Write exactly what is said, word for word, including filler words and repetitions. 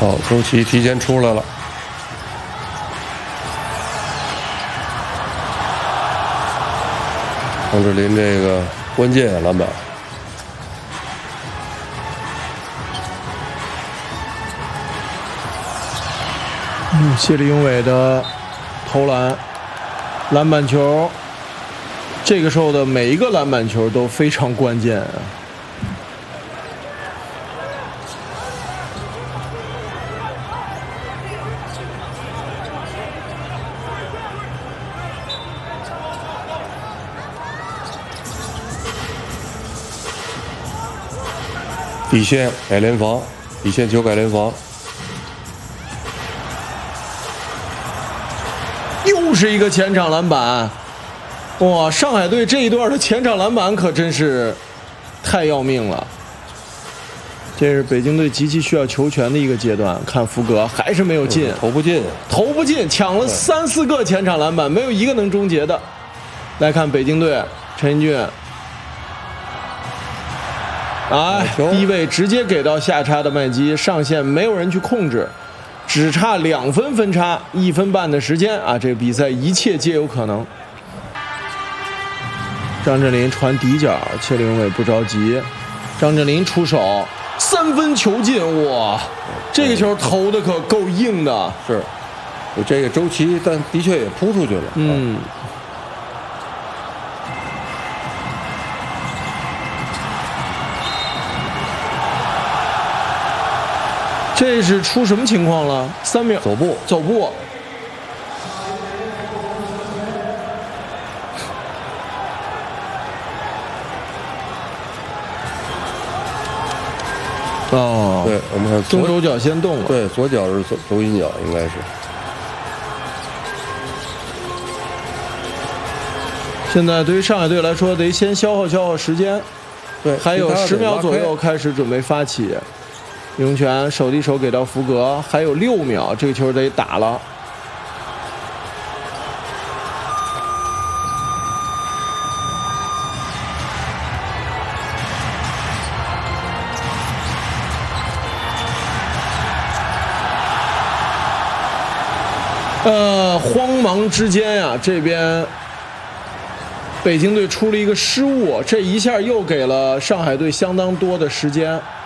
好，周琦提前出来了。张智霖这个关键篮板。 嗯，谢立永伟的投篮、篮板球，这个时候的每一个篮板球都非常关键啊。 底线改联防，底线球改联防。 又是一个前场篮板，哇！上海队这一段的前场篮板可真是太要命了。这是北京队极其需要球权的一个阶段。看福格还是没有进， 投不进， 投不进，抢了三四个前场篮板，没有一个能终结的。来看北京队，陈英俊，哎，低位直接给到下插的麦基，上线没有人去控制。只差两分分差，一分半的时间啊！这个比赛一切皆有可能。张镇麟传底角，谢立永伟不着急。张镇麟出手，三分球进，哇！这个球投的可够硬的。 是，这个周琦，但的确也扑出去了。 嗯。这是出什么情况了？三秒走步， 走步。哦， 对，我们看中手脚先动了。 对，左脚是走走引脚，应该是。 现在对于上海队来说，得先消耗消耗时间。 对， 还有十秒左右开始准备发起。永泉手递手给到福格，还有六秒，这个球得打了。呃，慌忙之间呀、啊，这边北京队出了一个失误，这一下又给了上海队相当多的时间。